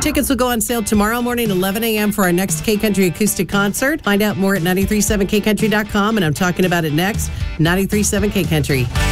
Tickets will go on sale tomorrow morning, 11 a.m. for our next K-Country acoustic concert. Find out more at 937kcountry.com, and I'm talking about it next. 93.7 K-Country.